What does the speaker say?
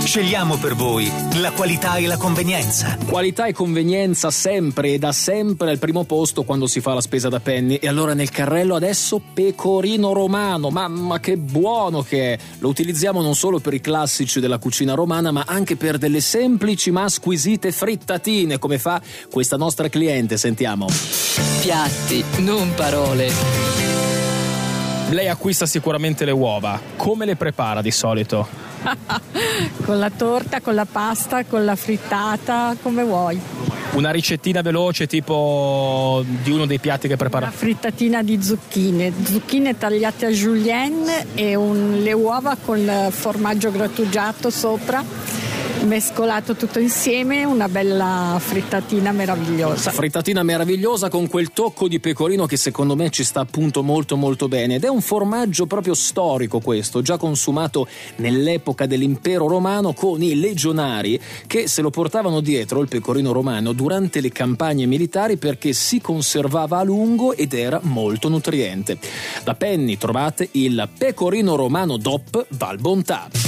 Scegliamo per voi la qualità e la convenienza. Qualità e convenienza sempre e da sempre al primo posto quando si fa la spesa da Penny. E allora nel carrello adesso pecorino romano, mamma che buono che è! Lo utilizziamo non solo per i classici della cucina romana, ma anche per delle semplici ma squisite frittatine, come fa questa nostra cliente, sentiamo. Piatti, non parole. Lei acquista sicuramente le uova, come le prepara di solito? Con la torta, con la pasta, con la frittata, come vuoi. Una ricettina veloce tipo di uno dei piatti che prepara? Una frittatina di zucchine tagliate a julienne e le uova con il formaggio grattugiato sopra, mescolato tutto insieme, una bella frittatina meravigliosa. Frittatina meravigliosa con quel tocco di pecorino che secondo me ci sta appunto molto molto bene, ed è un formaggio proprio storico questo, già consumato nell'epoca dell'impero romano con i legionari che se lo portavano dietro il pecorino romano durante le campagne militari perché si conservava a lungo ed era molto nutriente. Da Penny trovate il pecorino romano DOP Val Bontà.